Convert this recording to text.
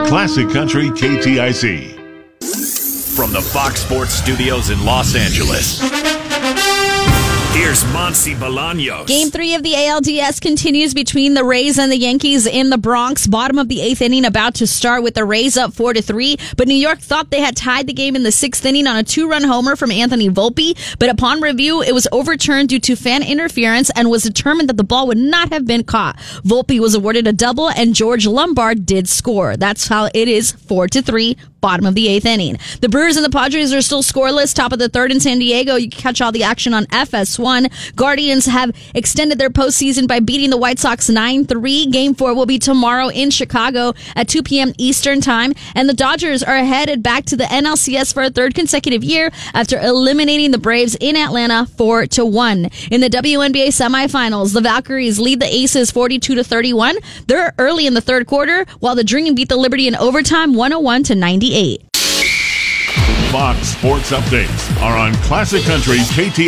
Classic Country KTIC. From the Fox Sports Studios in Los Angeles, here's Monsi Bolaños. Game 3 of the ALDS continues between the Rays and the Yankees in the Bronx. Bottom of the 8th inning about to start with the Rays up 4-3. But New York thought they had tied the game in the 6th inning on a 2-run homer from Anthony Volpe. But upon review, it was overturned due to fan interference and was determined that the ball would not have been caught. Volpe was awarded a double and George Lombard did score. That's how it is 4-3. Bottom of the 8th inning. The Brewers and the Padres are still scoreless. Top of the 3rd in San Diego. You can catch all the action on FS1. Guardians have extended their postseason by beating the White Sox 9-3. Game 4 will be tomorrow in Chicago at 2 p.m. Eastern Time. And the Dodgers are headed back to the NLCS for a 3rd consecutive year after eliminating the Braves in Atlanta 4-1. In the WNBA semifinals, the Valkyries lead the Aces 42-31. They're early in the 3rd quarter, while the Dream beat the Liberty in overtime 101-98. Fox Sports Updates are on Classic Country KTIC.